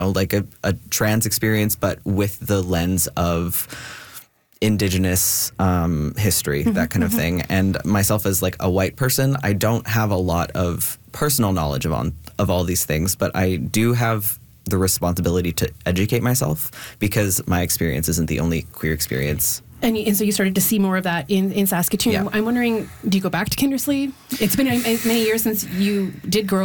like a trans experience, but with the lens of Indigenous history, that kind of thing. And myself as like a white person, I don't have a lot of personal knowledge of all these things, but I do have the responsibility to educate myself because my experience isn't the only queer experience. And so you started to see more of that in Saskatoon. Yeah. I'm wondering, do you go back to Kindersley? It's been many years since you did grow